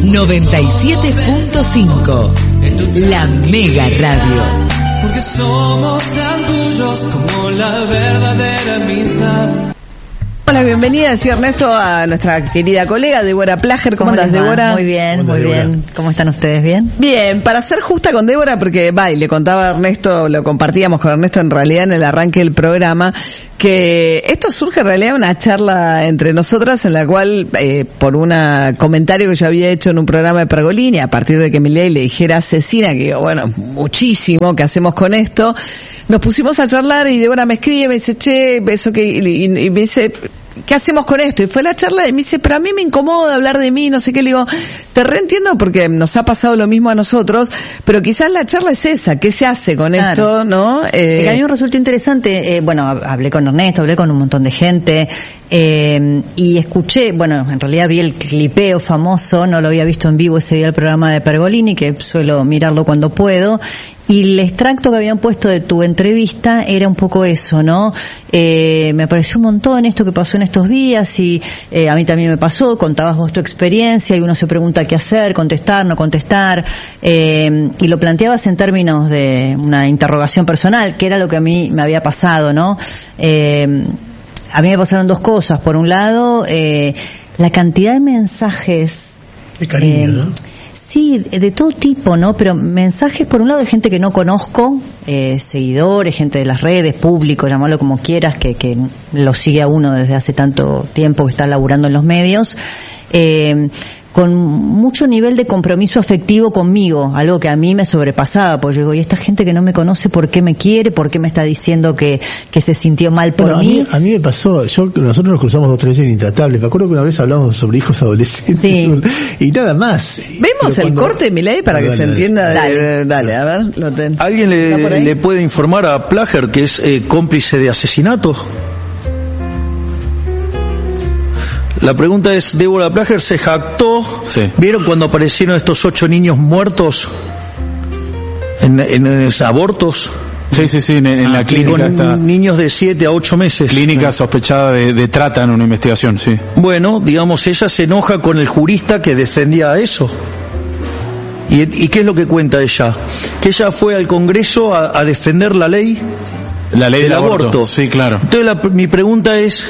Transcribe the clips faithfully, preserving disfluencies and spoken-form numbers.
noventa y siete punto cinco, la Mega Radio. Porque somos tan tuyos como la verdadera amistad. Hola, bienvenida, sí, Ernesto, a nuestra querida colega Débora Plager. ¿Cómo, ¿Cómo andas, Débora? Muy bien, muy Débora? bien. ¿Cómo están ustedes? ¿Bien? Bien, para ser justa con Débora, porque, va, y le contaba a Ernesto, lo compartíamos con Ernesto en realidad en el arranque del programa, que esto surge en realidad una charla entre nosotras en la cual, eh, por un comentario que yo había hecho en un programa de Pergolini, a partir de que Milei le dijera asesina, que digo, bueno, muchísimo, ¿qué hacemos con esto? Nos pusimos a charlar y Débora me escribe, me dice, che, eso que, y, y me dice, ¿qué hacemos con esto? Y fue la charla y me dice, pero a mí me incomoda hablar de mí, no sé qué. Le digo, te reentiendo porque nos ha pasado lo mismo a nosotros, pero quizás la charla es esa, ¿qué se hace con claro. esto, no? Eh... A mí me resultó interesante, eh, bueno, hablé con Ernesto, hablé con un montón de gente, eh, y escuché, bueno, en realidad vi el clipeo famoso, no lo había visto en vivo ese día el programa de Pergolini, que suelo mirarlo cuando puedo, y el extracto que habían puesto de tu entrevista era un poco eso, ¿no? Eh, me pareció un montón esto que pasó en estos días y eh, a mí también me pasó, contabas vos tu experiencia y uno se pregunta qué hacer, contestar, no contestar, eh, y lo planteabas en términos de una interrogación personal, que era lo que a mí me había pasado, ¿no? Eh, a mí me pasaron dos cosas. Por un lado, eh, la cantidad de mensajes... De cariño, eh, ¿no? Sí, de todo tipo, ¿no? Pero mensajes, por un lado, de gente que no conozco, eh, seguidores, gente de las redes, público, llamarlo como quieras, que, que lo sigue a uno desde hace tanto tiempo que está laburando en los medios, eh, con mucho nivel de compromiso afectivo conmigo, algo que a mí me sobrepasaba, porque yo digo, y esta gente que no me conoce, ¿por qué me quiere? ¿Por qué me está diciendo que, que se sintió mal por bueno, mí? A mí? A mí me pasó, yo nosotros nos cruzamos dos o tres veces en Intratables, me acuerdo que una vez hablamos sobre hijos adolescentes, sí. y nada más. Vemos el cuando... corte de Milei para no, que dale, se entienda. Dale, de, dale a ver, lo ten. ¿Alguien le, le puede informar a Plager que es eh, cómplice de asesinatos? La pregunta es, Débora Plager se jactó, sí. ¿Vieron cuando aparecieron estos ocho niños muertos en, en, en abortos? Sí, sí, sí, en, en ah, la clínica. Con está... niños de siete a ocho meses. Clínica sospechada de, de trata en una investigación, sí. Bueno, digamos, ella se enoja con el jurista que defendía eso. ¿Y, y qué es lo que cuenta ella? Que ella fue al Congreso a, a defender la ley, la ley del, del aborto. aborto. Sí, claro. Entonces la, mi pregunta es...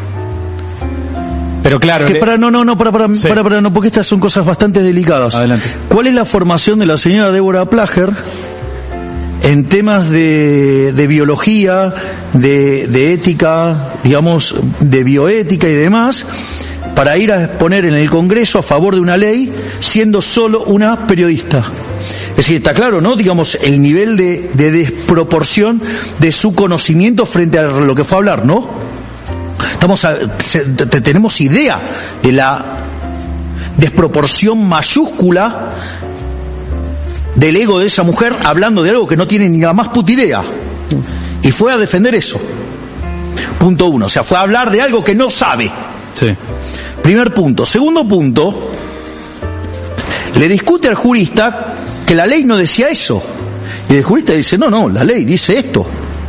Pero claro, que le... para, no, no, no, para, para, sí. para, para, no, porque estas son cosas bastante delicadas. Adelante. ¿Cuál es la formación de la señora Débora Plager en temas de, de biología, de, de ética, digamos, de bioética y demás, para ir a exponer en el Congreso a favor de una ley, siendo solo una periodista? Es decir, está claro, ¿no? Digamos, el nivel de, de desproporción de su conocimiento frente a lo que fue a hablar, ¿no? Estamos a, tenemos idea de la desproporción mayúscula del ego de esa mujer hablando de algo que no tiene ni la más puta idea, y fue a defender eso. Punto uno, o sea, fue a hablar de algo que no sabe. Sí. Primer punto. Segundo punto, le discute al jurista que la ley no decía eso, y el jurista dice, no, no, la ley dice esto.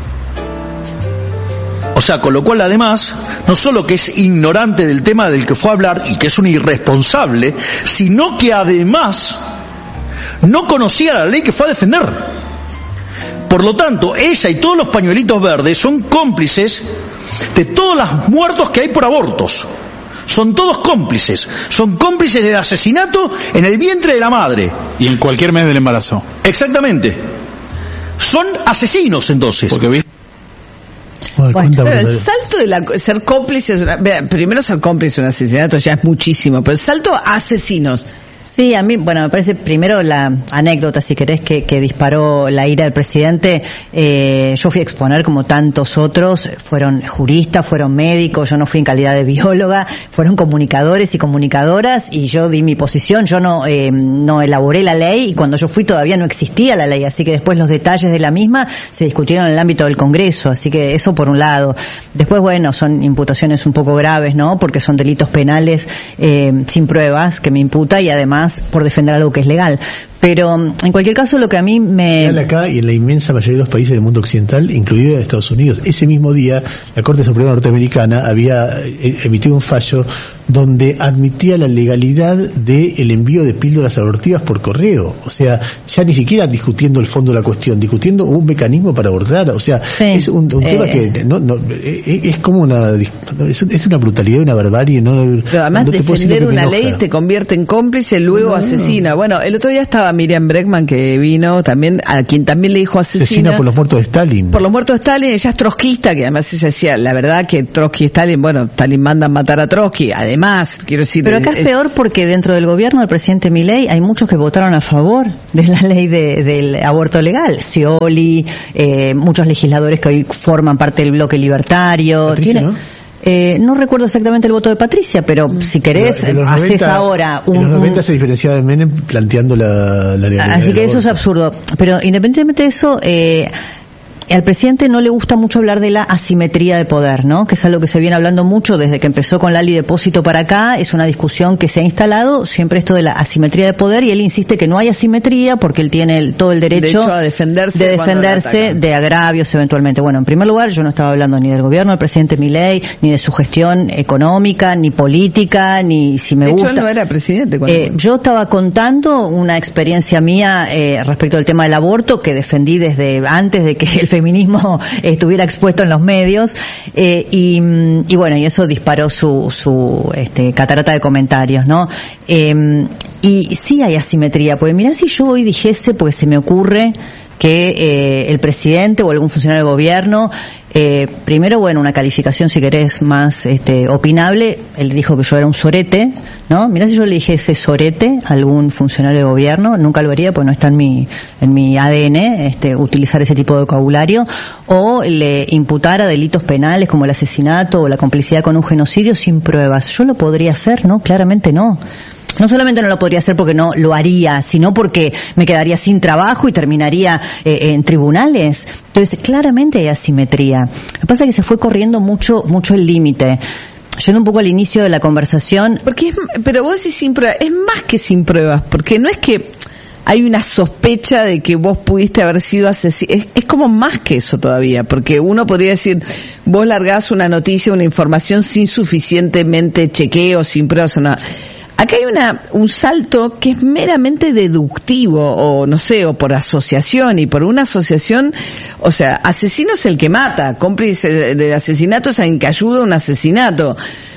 O sea, con lo cual además, no solo que es ignorante del tema del que fue a hablar y que es un irresponsable, sino que además no conocía la ley que fue a defender. Por lo tanto, ella y todos los pañuelitos verdes son cómplices de todos los muertos que hay por abortos. Son todos cómplices. Son cómplices del asesinato en el vientre de la madre. Y en cualquier mes del embarazo. Exactamente. Son asesinos entonces. Porque ¿viste? Bueno, pero el salto de la, ser cómplice, una, primero ser cómplice de un asesinato ya es muchísimo, pero el salto a asesinos. Sí, a mí, bueno, me parece primero la anécdota, si querés, que, que disparó la ira del presidente. Eh, yo fui a exponer como tantos otros, fueron juristas, fueron médicos, yo no fui en calidad de bióloga, fueron comunicadores y comunicadoras, y yo di mi posición, yo no, eh, no elaboré la ley, y cuando yo fui todavía no existía la ley, así que después los detalles de la misma se discutieron en el ámbito del Congreso, así que eso por un lado. Después, bueno, son imputaciones un poco graves, ¿no? Porque son delitos penales eh, sin pruebas que me imputa, y además por defender algo que es legal. Pero en cualquier caso lo que a mí me... Acá y en la inmensa mayoría de los países del mundo occidental, incluido Estados Unidos, ese mismo día la Corte Suprema Norteamericana había emitido un fallo donde admitía la legalidad del envío de píldoras abortivas por correo. O sea, ya ni siquiera discutiendo el fondo de la cuestión, discutiendo un mecanismo para abortar. O sea, sí, es un, un eh, tema que no, no es, es como una es, es una brutalidad, una barbarie. No, pero además no defender una ley te convierte en cómplice, luego no, asesina. Bueno, el otro día estaba Miriam Bregman, que vino también, a quien también le dijo asesina. Asesina por los muertos de Stalin. Por los muertos de Stalin. Ella es trotskista, que además ella decía, la verdad que Trotsky y Stalin, bueno, Stalin mandan matar a Trotsky, además, quiero decir... Pero acá es, es peor porque dentro del gobierno del presidente Milei hay muchos que votaron a favor de la ley de, del aborto legal. Scioli, eh, muchos legisladores que hoy forman parte del bloque libertario. Patricia, Tiene, ¿no? Eh, no recuerdo exactamente el voto de Patricia, pero mm. si querés, haces noventa, ahora un... En los noventa se diferenciaba de Menem planteando la, la legalidad. Así que eso es absurdo. Pero independientemente de eso, eh, al presidente no le gusta mucho hablar de la asimetría de poder, ¿no? Que es algo que se viene hablando mucho desde que empezó con Lali Depósito para acá. Es una discusión que se ha instalado siempre, esto de la asimetría de poder, y él insiste que no hay asimetría porque él tiene el, todo el derecho, derecho a defenderse de defenderse de agravios eventualmente. Bueno, en primer lugar, yo no estaba hablando ni del gobierno del presidente Milei, ni de su gestión económica, ni política, ni si me de gusta. De hecho, él no era presidente. Eh, yo estaba contando una experiencia mía eh, respecto al tema del aborto que defendí desde antes de que el feminismo estuviera expuesto en los medios, eh, y, y bueno, y eso disparó su, su este, catarata de comentarios, ¿no? Eh, y sí hay asimetría, porque mirá, si yo hoy dijese, porque se me ocurre que eh, el presidente o algún funcionario del gobierno, eh, primero, bueno, una calificación, si querés, más este, opinable, él dijo que yo era un sorete, ¿no? Mirá, si yo le dijese sorete a algún funcionario de gobierno, nunca lo haría, porque no está en mi, en mi A D N este, utilizar ese tipo de vocabulario, o le imputara delitos penales como el asesinato o la complicidad con un genocidio sin pruebas. Yo lo podría hacer, ¿no? Claramente no. No solamente no lo podría hacer porque no lo haría, sino porque me quedaría sin trabajo y terminaría eh, en tribunales. Entonces, claramente hay asimetría. Lo que pasa es que se fue corriendo mucho, mucho el límite. Yendo un poco al inicio de la conversación. Porque es, pero vos decís sin pruebas, es más que sin pruebas, porque no es que hay una sospecha de que vos pudiste haber sido asesinado. Es, es como más que eso todavía, porque uno podría decir, vos largás una noticia, una información sin suficientemente chequeo, sin pruebas, una... Acá hay una, un salto que es meramente deductivo, o no sé, o por asociación, y por una asociación, o sea, asesino es el que mata, cómplice de asesinato es el que ayuda a un asesinato.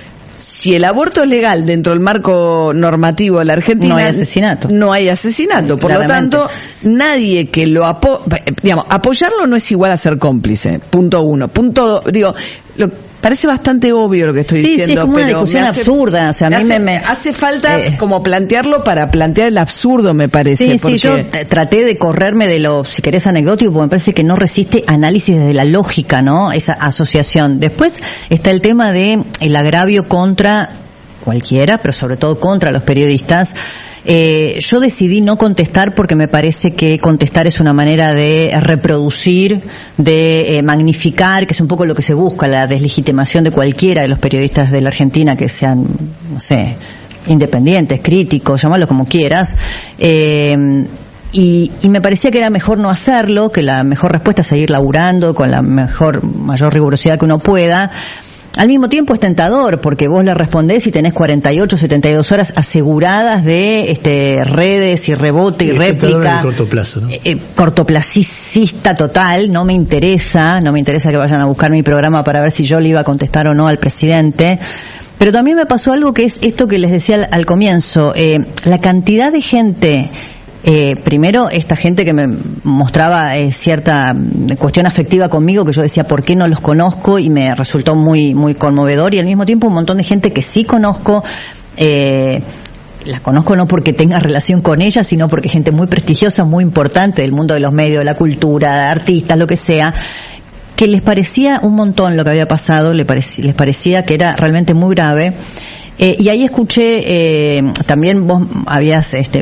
Si el aborto es legal dentro del marco normativo de la Argentina, no hay asesinato. No hay asesinato. Por Claramente. lo tanto, nadie que lo apo digamos, apoyarlo no es igual a ser cómplice. Punto uno. Punto dos. Digo, lo, parece bastante obvio lo que estoy sí, diciendo. Sí, es como pero una discusión hace, absurda. O sea, a mí hace, me, me hace falta eh, como plantearlo para plantear el absurdo, me parece. Sí, porque... sí, yo traté de correrme de lo, si querés, anecdótico, porque me parece que no resiste análisis desde la lógica, ¿no? Esa asociación. Después está el tema de el agravio contra cualquiera, pero sobre todo contra los periodistas. Eh, yo decidí no contestar porque me parece que contestar es una manera de reproducir, de eh, magnificar, que es un poco lo que se busca, la deslegitimación de cualquiera de los periodistas de la Argentina que sean, no sé, independientes, críticos, llamarlo como quieras. Eh, Y, y me parecía que era mejor no hacerlo, que la mejor respuesta es seguir laburando con la mejor, mayor rigurosidad que uno pueda. Al mismo tiempo es tentador, porque vos le respondés y tenés cuarenta y ocho, setenta y dos horas aseguradas de este redes y rebote y sí, réplica. Corto plazo, ¿no? eh, cortoplacista total, no me interesa, no me interesa que vayan a buscar mi programa para ver si yo le iba a contestar o no al presidente. Pero también me pasó algo que es esto que les decía al, al comienzo, eh, la cantidad de gente... Eh, primero, esta gente que me mostraba eh, cierta cuestión afectiva conmigo, que yo decía, ¿por qué no los conozco? Y me resultó muy muy conmovedor. Y al mismo tiempo un montón de gente que sí conozco, eh, las conozco no porque tenga relación con ellas, sino porque gente muy prestigiosa, muy importante del mundo de los medios, de la cultura, de artistas, lo que sea, que les parecía un montón lo que había pasado, les parecía, les parecía que era realmente muy grave. Eh, y ahí escuché, eh, también vos habías este,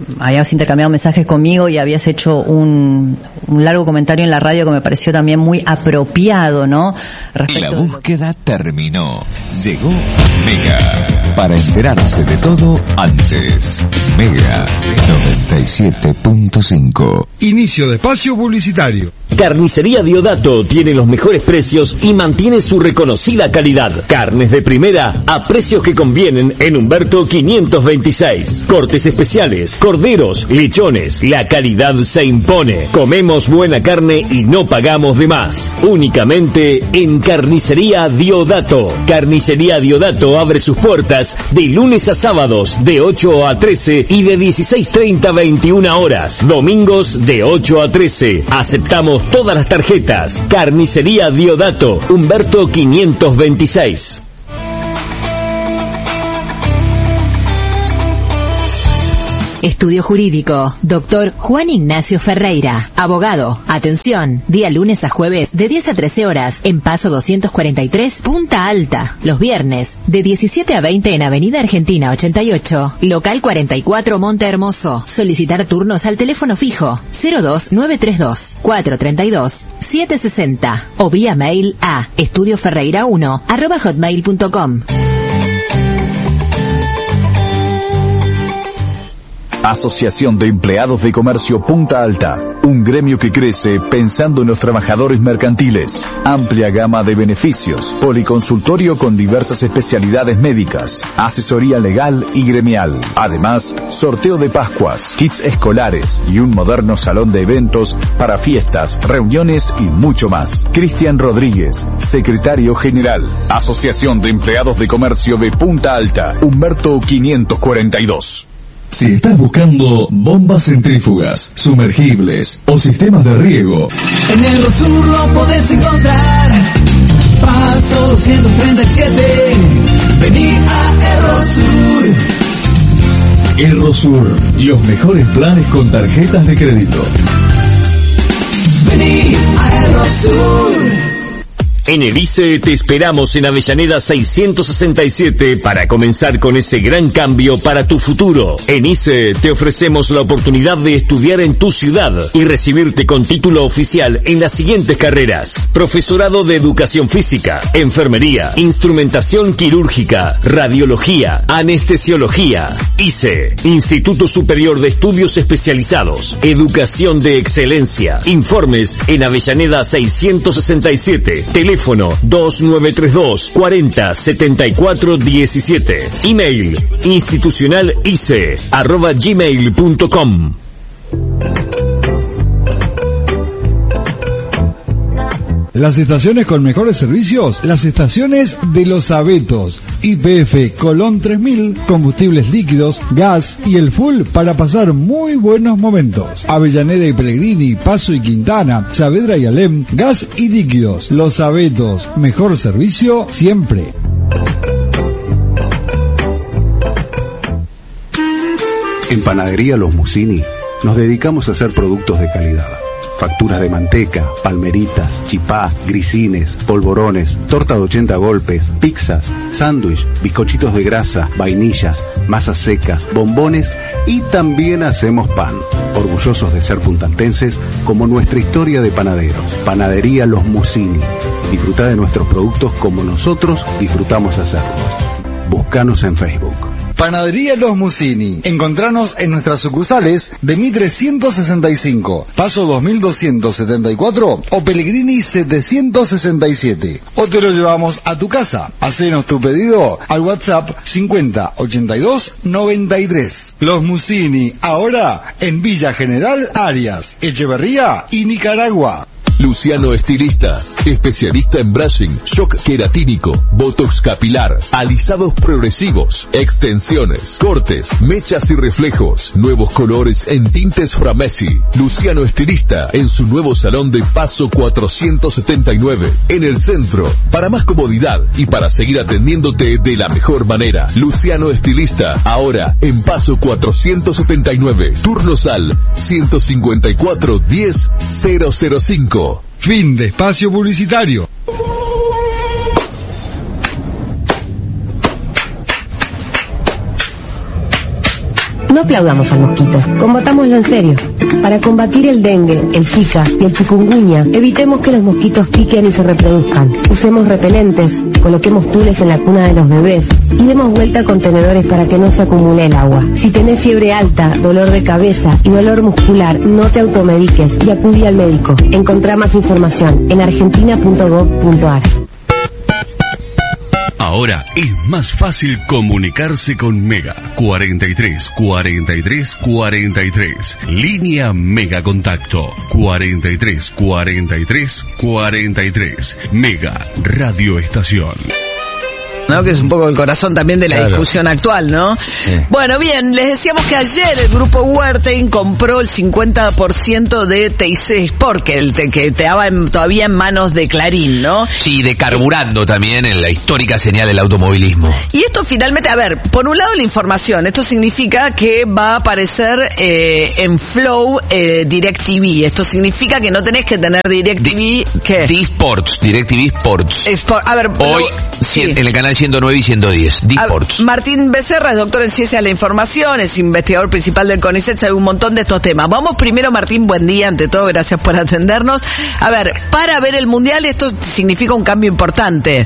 habías intercambiado mensajes conmigo y habías hecho un, un largo comentario en la radio que me pareció también muy apropiado, ¿no? Respecto la búsqueda terminó. Llegó Mega para enterarse de todo antes. Mega noventa y siete punto cinco. Inicio de espacio publicitario. Carnicería Diodato tiene los mejores precios y mantiene su reconocida calidad. Carnes de primera a precios que convienen en Humberto quinientos veintiséis. Cortes especiales, corderos, lechones. La calidad se impone. Comemos buena carne y no pagamos de más. Únicamente en Carnicería Diodato. Carnicería Diodato abre sus puertas de lunes a sábados de ocho a trece y de dieciséis treinta a veintiuna horas. Domingos de ocho a trece. Aceptamos todas las tarjetas. Carnicería Diodato, Humberto quinientos veintiséis. Estudio Jurídico, doctor Juan Ignacio Ferreira, abogado. Atención, día lunes a jueves de diez a trece horas en Paso doscientos cuarenta y tres, Punta Alta. Los viernes de diecisiete a veinte en Avenida Argentina ochenta y ocho, local cuarenta y cuatro, Monte Hermoso. Solicitar turnos al teléfono fijo cero dos nueve tres dos, cuatro tres dos, siete seis cero o vía mail a estudioferreira uno arroba hotmail punto com. Asociación de Empleados de Comercio Punta Alta, un gremio que crece pensando en los trabajadores mercantiles. Amplia gama de beneficios, policonsultorio con diversas especialidades médicas, asesoría legal y gremial. Además, sorteo de Pascuas, kits escolares y un moderno salón de eventos para fiestas, reuniones y mucho más. Cristian Rodríguez, secretario general, Asociación de Empleados de Comercio de Punta Alta, Humberto quinientos cuarenta y dos. Si estás buscando bombas centrífugas, sumergibles o sistemas de riego, en el Rosur lo podés encontrar. Paso doscientos treinta y siete. Vení a Errosur. Errosur, los mejores planes con tarjetas de crédito. Vení a Errosur. En el I C E te esperamos en Avellaneda seiscientos sesenta y siete para comenzar con ese gran cambio para tu futuro. En I C E te ofrecemos la oportunidad de estudiar en tu ciudad y recibirte con título oficial en las siguientes carreras: profesorado de educación física, enfermería, instrumentación quirúrgica, radiología, anestesiología. I C E, Instituto Superior de Estudios Especializados, Educación de Excelencia. Informes en Avellaneda seiscientos sesenta y siete, teléfono dos nueve tres dos, cuarenta, setenta y cuatro diecisiete. Email institucionalice arroba gmail punto com. Las estaciones con mejores servicios, las estaciones de Los Abetos. Y P F Colón tres mil, combustibles líquidos, gas y el full para pasar muy buenos momentos. Avellaneda y Pellegrini, Paso y Quintana, Saavedra y Alem, gas y líquidos. Los Abetos, mejor servicio siempre. En Panadería Los Musini nos dedicamos a hacer productos de calidad. Facturas de manteca, palmeritas, chipá, grisines, polvorones, torta de ochenta golpes, pizzas, sándwich, bizcochitos de grasa, vainillas, masas secas, bombones y también hacemos pan. Orgullosos de ser puntaltenses como nuestra historia de panaderos. Panadería Los Musini. Disfruta de nuestros productos como nosotros disfrutamos hacerlos. Búscanos en Facebook. Panadería Los Musini. Encontranos en nuestras sucursales de Mitre ciento sesenta y cinco, Paso dos mil doscientos setenta y cuatro o Pellegrini setecientos sesenta y siete. O te lo llevamos a tu casa. Hacenos tu pedido al WhatsApp cincuenta ochenta y dos noventa y tres. Los Musini, ahora en Villa General Arias, Echeverría y Nicaragua. Luciano Estilista, especialista en brushing, shock queratínico, botox capilar, alisados progresivos, extensiones, cortes, mechas y reflejos, nuevos colores en tintes Framesi. Luciano Estilista en su nuevo salón de Paso cuatrocientos setenta y nueve, en el centro. Para más comodidad y para seguir atendiéndote de la mejor manera, Luciano Estilista, ahora en Paso cuatrocientos setenta y nueve, turnos al ciento cincuenta y cuatro diez cero cero cinco. Fin de espacio publicitario. No aplaudamos al mosquito, combatámoslo en serio. Para combatir el dengue, el zika y el chikungunya, evitemos que los mosquitos piquen y se reproduzcan. Usemos repelentes, coloquemos tules en la cuna de los bebés y demos vuelta a contenedores para que no se acumule el agua. Si tenés fiebre alta, dolor de cabeza y dolor muscular, no te automediques y acudí al médico. Encontrá más información en argentina punto gov punto ar. Ahora es más fácil comunicarse con Mega. cuarenta y tres, cuarenta y tres, cuarenta y tres. Línea Mega Contacto. cuarenta y tres, cuarenta y tres, cuarenta y tres. Mega Radio Estación. ¿No? Que es un poco el corazón también de la claro. discusión actual, ¿no? Sí. Bueno, bien, les decíamos que ayer el grupo Wertheim compró el cincuenta por ciento de T I C Sport, que, el, que estaba en, todavía en manos de Clarín, ¿no? Sí, de carburando también en la histórica señal del automovilismo. Y esto finalmente, a ver, por un lado la información, esto significa que va a aparecer eh, en Flow eh, DirecTV, esto significa que no tenés que tener DirecTV, ¿qué? D-Sports, DirecTV Sports. Sport, a ver, hoy no, sí. en el canal ciento nueve y ciento diez, D-Sports. Martín Becerra es doctor en Ciencias de la Información, es investigador principal del CONICET, sabe un montón de estos temas. Vamos primero, Martín, buen día, ante todo, gracias por atendernos. A ver, para ver el Mundial esto significa un cambio importante.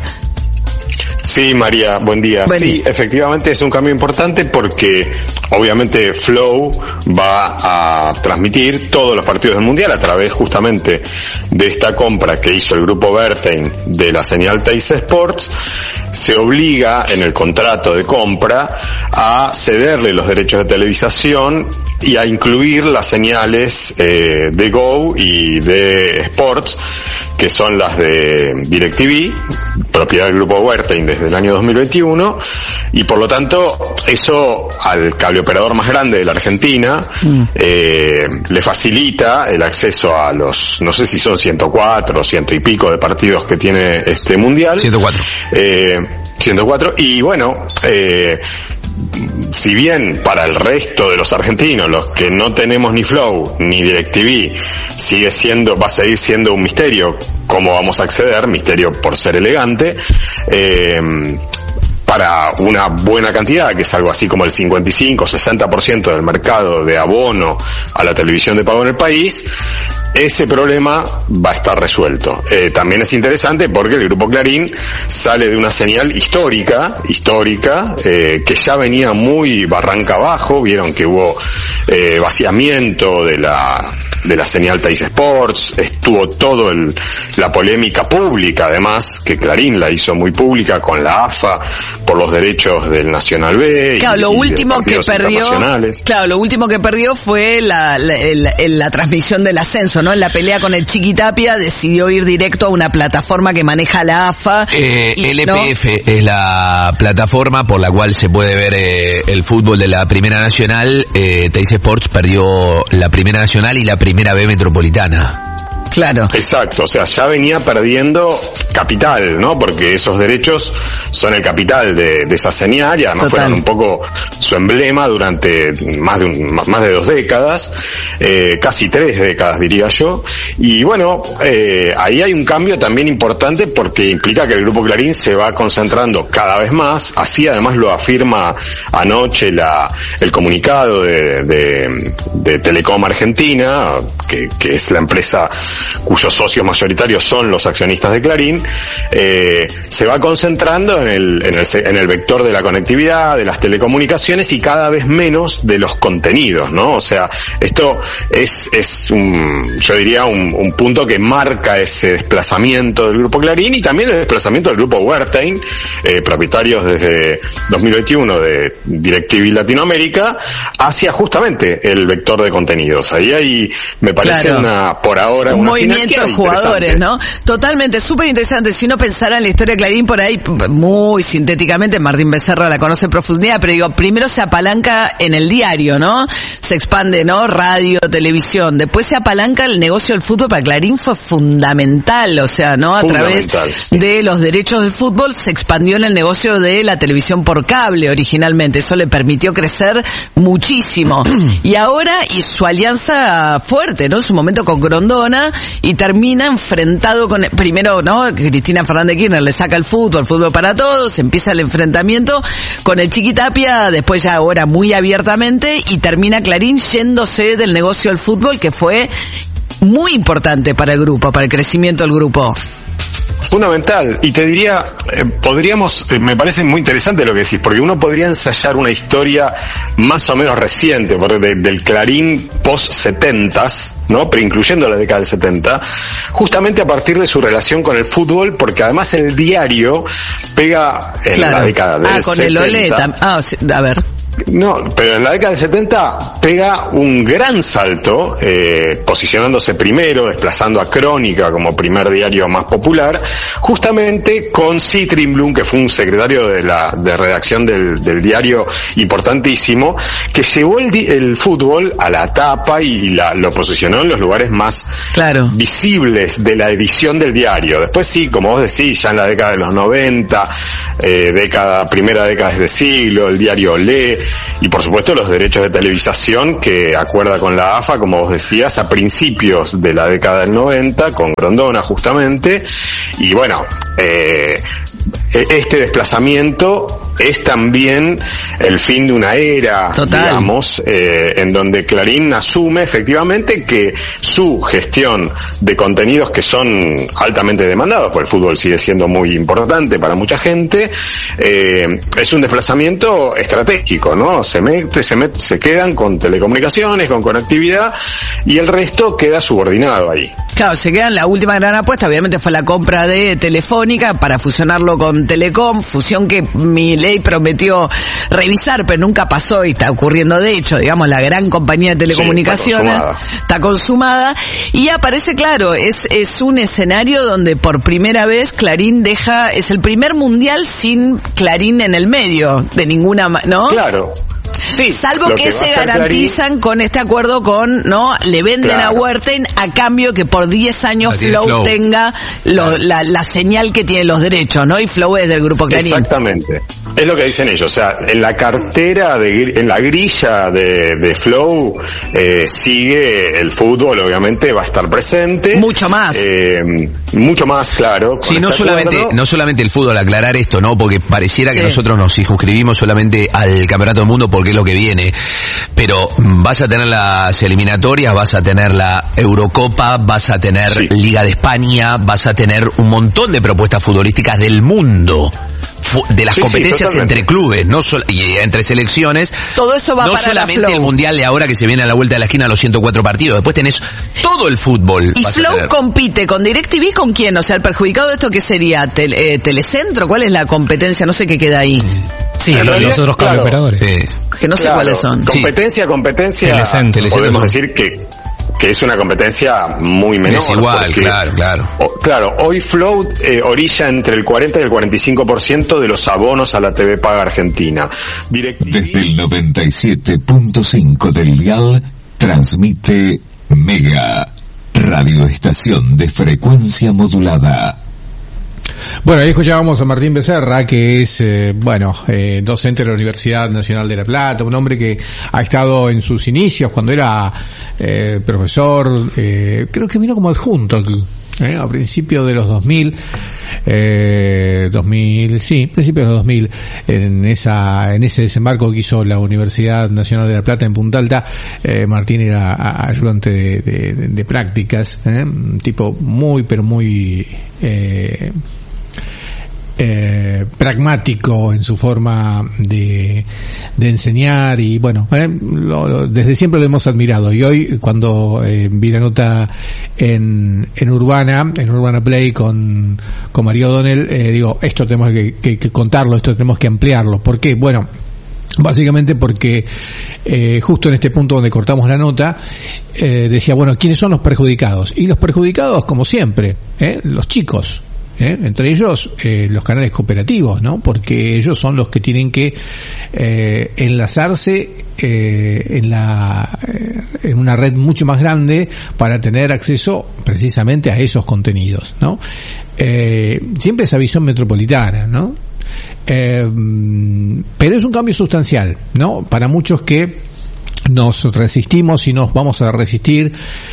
Sí, María, buen día. Buen sí, día. Efectivamente es un cambio importante porque obviamente Flow va a transmitir todos los partidos del Mundial a través justamente de esta compra que hizo el grupo Wertheim de la señal T I C Sports. Se obliga en el contrato de compra a cederle los derechos de televisación y a incluir las señales eh, de Go y de Sports, que son las de DirecTV, propiedad del grupo Wertheim desde el año dos mil veintiuno, y por lo tanto eso al cable operador más grande de la Argentina mm. eh, le facilita el acceso a los, no sé si son ciento cuatro, ciento y pico de partidos que tiene este Mundial. ciento cuatro. Eh, ciento cuatro, y bueno, eh, si bien para el resto de los argentinos, los que no tenemos ni Flow ni DirecTV, sigue siendo, va a seguir siendo un misterio cómo vamos a acceder, misterio por ser elegante, eh, para una buena cantidad, que es algo así como el cincuenta y cinco, sesenta por ciento del mercado de abono a la televisión de pago en el país, ese problema va a estar resuelto. Eh, también es interesante porque el Grupo Clarín sale de una señal histórica, histórica, eh, que ya venía muy barranca abajo. Vieron que hubo eh, vaciamiento de la de la señal T I C Sports, estuvo todo el, la polémica pública, además, que Clarín la hizo muy pública con la A F A por los derechos del Nacional B. Claro, y, lo y último que perdió, claro, lo último que perdió fue la, la, la, la transmisión del ascenso, ¿no? En la pelea con el Chiquitapia decidió ir directo a una plataforma que maneja la A F A. Eh, y, L P F ¿no? Es la plataforma por la cual se puede ver eh, el fútbol de la Primera Nacional. Eh, T I C Sports perdió la Primera Nacional y la Primera B Metropolitana. Claro. Exacto, o sea, ya venía perdiendo capital, ¿no? Porque esos derechos son el capital de, de esa señal y además Total. fueron un poco su emblema durante más de un, más de dos décadas, eh, casi tres décadas diría yo. Y bueno, eh, ahí hay un cambio también importante porque implica que el Grupo Clarín se va concentrando cada vez más, así además lo afirma anoche la, el comunicado de, de, de Telecom Argentina, que, que es la empresa cuyos socios mayoritarios son los accionistas de Clarín, eh, se va concentrando en el, en, el, en el vector de la conectividad, de las telecomunicaciones y cada vez menos de los contenidos, ¿no? O sea, esto es, es un, yo diría un, un punto que marca ese desplazamiento del Grupo Clarín y también el desplazamiento del Grupo Wertheim, eh, propietarios desde dos mil veintiuno de DirecTV Latinoamérica, hacia justamente el vector de contenidos. Ahí hay, me parece claro. una, por ahora, un una movimiento de jugadores, ¿no? Totalmente, súper interesante. Si uno pensara en la historia de Clarín por ahí, muy sintéticamente, Martín Becerra la conoce en profundidad, pero digo, primero se apalanca en el diario, ¿no? Se expande, ¿no? Radio, televisión. Después se apalanca el negocio del fútbol. Para Clarín fue fundamental, o sea, ¿no? A través de los derechos del fútbol se expandió en el negocio de la televisión por cable originalmente. Eso le permitió crecer muchísimo. Y ahora, y su alianza fuerte, ¿no? En su momento con Grondona, y termina enfrentado con, primero, ¿no? Cristina Fernández Kirchner le saca el fútbol, fútbol para todos, empieza el enfrentamiento con el Chiquitapia, después ya ahora muy abiertamente, y termina Clarín yéndose del negocio del fútbol, que fue muy importante para el grupo, para el crecimiento del grupo. Fundamental, y te diría, eh, podríamos, eh, me parece muy interesante lo que decís, porque uno podría ensayar una historia más o menos reciente, porque de, del Clarín post setentas, ¿no? Pero incluyendo la década del setenta, justamente a partir de su relación con el fútbol, porque además el diario pega en claro. la década del Ah, con setenta. El Olé, ah, a ver. No, pero en la década del setenta pega un gran salto, eh, posicionándose primero, desplazando a Crónica como primer diario más popular, justamente con Citrin Blum, que fue un secretario de la de redacción del, del diario importantísimo, que llevó el, el fútbol a la tapa y la, lo posicionó en los lugares más claro. visibles de la edición del diario. Después sí, como vos decís, ya en la década de los noventa, eh, década, primera década de siglo, el diario Olé, y por supuesto los derechos de televisación que acuerda con la A F A, como vos decías, a principios de la década del noventa, con Grondona justamente, y bueno, eh, este desplazamiento es también el fin de una era, Total. digamos, eh, en donde Clarín asume efectivamente que su gestión de contenidos que son altamente demandados, porque el fútbol sigue siendo muy importante para mucha gente, eh, es un desplazamiento estratégico, ¿no? Se mete, se mete, se quedan con telecomunicaciones, con conectividad, y el resto queda subordinado ahí. Claro, se quedan, la última gran apuesta obviamente fue la compra de Telefónica para fusionarlo con Telecom, fusión que Milei prometió revisar, pero nunca pasó y está ocurriendo de hecho, digamos, la gran compañía de telecomunicaciones sí, está, consumada. está consumada, y aparece, claro, es, es un escenario donde por primera vez Clarín deja, es el primer mundial sin Clarín en el medio, de ninguna manera, ¿no? Claro. Sí, salvo que, que se garantizan Clarín, con este acuerdo con, ¿no? Le venden claro. a Huerten a cambio que por diez años Flow, Flow tenga lo, la, la señal que tiene los derechos, ¿no? Y Flow es del grupo Clarín. Exactamente. Es lo que dicen ellos. O sea, en la cartera, de, en la grilla de, de Flow, eh, sigue el fútbol, obviamente va a estar presente. Mucho más. Eh, mucho más, claro. Sí, no solamente, no solamente el fútbol, aclarar esto, ¿no? Porque pareciera sí. que nosotros nos circunscribimos solamente al Campeonato del Mundo porque es lo que viene, pero vas a tener las eliminatorias, vas a tener la Eurocopa, vas a tener sí. Liga de España, vas a tener un montón de propuestas futbolísticas del mundo, de las sí, competencias sí, entre clubes, no sol- y entre selecciones. Todo eso va no para solamente Flow. El mundial de ahora que se viene a la vuelta de la esquina a los ciento cuatro partidos, después tenés todo el fútbol. Y Flow compite con DirecTV, ¿con quién? O sea, el perjudicado de esto, ¿qué sería? Tel- eh, ¿Telecentro? ¿Cuál es la competencia? No sé qué queda ahí. Sí, en realidad, los otros claro, operadores. Sí. Que no sé claro, cuáles son. Competencia, sí. competencia. Telecentro, podemos Telecentro. decir que que es una competencia muy menor. Es igual, porque, claro, claro. O, claro, hoy Flow eh, orilla entre el cuarenta y el cuarenta y cinco por ciento de los abonos a la T V paga argentina. DirecTV... Desde el noventa y siete punto cinco del dial, transmite Mega, radioestación de frecuencia modulada. Bueno, ahí escuchábamos a Martín Becerra, que es, eh, bueno, eh, docente de la Universidad Nacional de La Plata, un hombre que ha estado en sus inicios cuando era eh, profesor, eh, creo que vino como adjunto eh, a principios de los dos mil, eh, dos mil, sí, principios de los dos mil, en esa, en ese desembarco que hizo la Universidad Nacional de La Plata en Punta Alta. eh, Martín era a, ayudante de, de, de, de prácticas, eh, un tipo muy, pero muy, eh, Eh, pragmático en su forma de, de enseñar, y bueno, eh, lo, lo, desde siempre lo hemos admirado, y hoy cuando eh, vi la nota en, en Urbana, en Urbana Play con, con María O'Donnell, eh, digo, esto tenemos que, que, que contarlo, esto tenemos que ampliarlo. ¿Por qué? Bueno, básicamente porque eh, justo en este punto donde cortamos la nota, eh, decía, bueno, ¿quiénes son los perjudicados? Y los perjudicados, como siempre, eh, los chicos. ¿Eh? Entre ellos eh, los canales cooperativos, ¿no? Porque ellos son los que tienen que eh, enlazarse eh, en la eh, en una red mucho más grande para tener acceso precisamente a esos contenidos, ¿no? Eh, siempre esa visión metropolitana, ¿no? Eh, pero es un cambio sustancial, ¿no? Para muchos que nos resistimos y nos vamos a resistir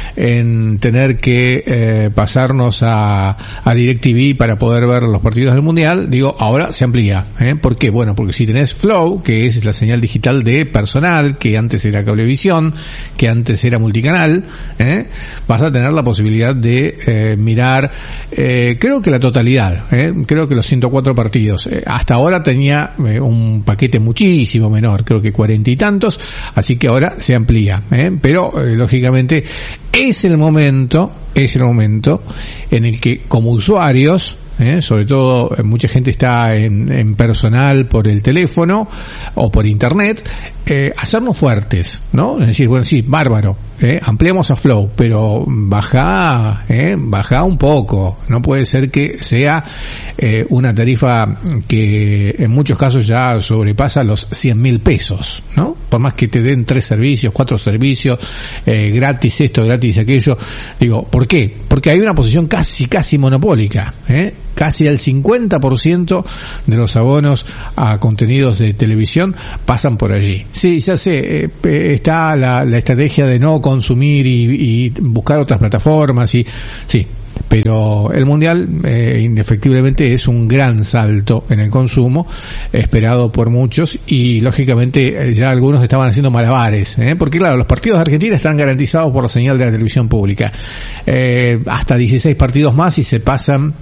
en tener que eh, pasarnos a, a DirecTV para poder ver los partidos del Mundial. Digo, ahora se amplía. ¿eh? ¿Por qué? Bueno, porque si tenés Flow, que es la señal digital de personal, que antes era Cablevisión, que antes era multicanal, ¿eh? vas a tener la posibilidad de eh, mirar, eh, creo que la totalidad, ¿eh? creo que los ciento cuatro partidos. Eh, hasta ahora tenía eh, un paquete muchísimo menor, creo que cuarenta y tantos, así que ahora se amplía, ¿eh? pero eh, lógicamente es el momento, es el momento en el que como usuarios, ¿eh? sobre todo mucha gente está en, en personal por el teléfono o por internet, eh, hacernos fuertes, ¿no? Es decir, bueno, sí, bárbaro, ¿eh? ampliamos a Flow, pero baja, ¿eh? baja un poco, no puede ser que sea eh, una tarifa que en muchos casos ya sobrepasa los cien mil pesos, ¿no? Por más que te den tres servicios, cuatro servicios, eh, gratis esto, gratis aquello, digo, ¿por qué? Porque hay una posición casi, casi monopólica, ¿eh? Casi el cincuenta por ciento de los abonos a contenidos de televisión pasan por allí. Sí, ya sé, eh, está la, la estrategia de no consumir y, y buscar otras plataformas y sí, pero el Mundial eh, indefectiblemente es un gran salto en el consumo esperado por muchos y lógicamente eh, ya algunos estaban haciendo malabares, ¿eh? porque claro, los partidos de Argentina están garantizados por la señal de la televisión pública, eh, hasta dieciséis partidos más y se pasan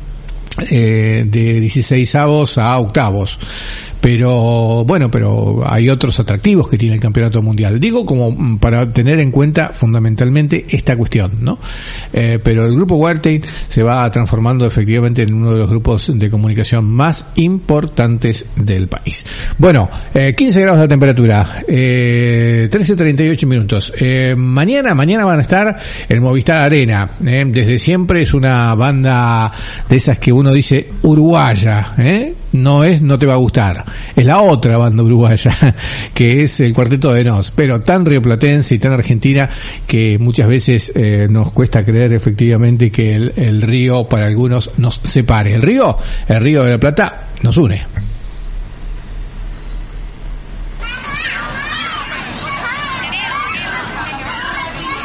eh, de dieciseisavos a octavos. Pero bueno, pero hay otros atractivos que tiene el campeonato mundial. Digo como para tener en cuenta fundamentalmente esta cuestión, ¿no? Eh, pero el grupo Wertheim se va transformando efectivamente en uno de los grupos de comunicación más importantes del país. Bueno, eh, quince grados de temperatura, eh, trece treinta y ocho minutos. Eh, mañana, mañana van a estar en Movistar Arena. Eh, desde siempre es una banda de esas que uno dice uruguaya, ¿eh? No es, no te va a gustar. Es la otra banda uruguaya, que es el Cuarteto de Nos, pero tan rioplatense y tan argentina que muchas veces eh, nos cuesta creer efectivamente que el, el río para algunos nos separe. El río, el río de la Plata nos une.